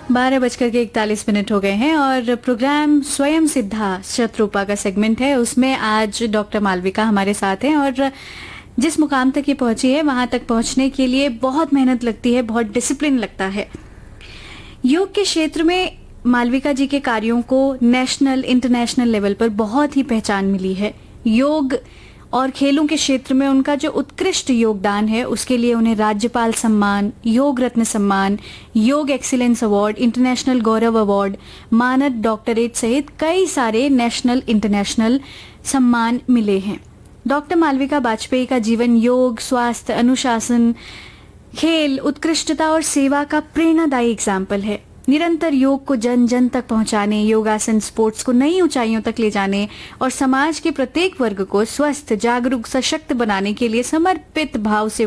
12:41 हो गए हैं और प्रोग्राम स्वयं सिद्धा शतरूपा का सेगमेंट है। उसमें आज डॉक्टर मालविका हमारे साथ हैं और जिस मुकाम तक ये पहुंची है वहां तक पहुंचने के लिए बहुत मेहनत लगती है, बहुत डिसिप्लिन लगता है। योग के क्षेत्र में मालविका जी के कार्यों को नेशनल इंटरनेशनल लेवल पर बहुत ही पहचान मिली है। योग और खेलों के क्षेत्र में उनका जो उत्कृष्ट योगदान है उसके लिए उन्हें राज्यपाल सम्मान, योग रत्न सम्मान, योग एक्सीलेंस अवार्ड, इंटरनेशनल गौरव अवार्ड, मानद डॉक्टरेट सहित कई सारे नेशनल इंटरनेशनल सम्मान मिले हैं। डॉक्टर मालविका बाजपेयी का जीवन योग, स्वास्थ्य, अनुशासन, खेल, उत्कृष्टता और सेवा का प्रेरणादायी एग्जाम्पल है। निरंतर योग को जन जन तक पहुंचाने, योगासन स्पोर्ट्स को नई ऊंचाइयों तक ले जाने और समाज के प्रत्येक वर्ग को स्वस्थ, जागरूक, सशक्त बनाने के लिए समर्पित भाव से